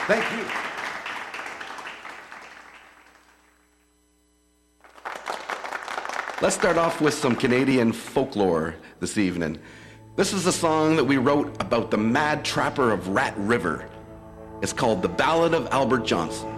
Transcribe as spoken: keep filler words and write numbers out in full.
Thank you. Let's start off with some Canadian folklore this evening. This is a song that we wrote about the mad trapper of Rat River. It's called The Ballad of Albert Johnson.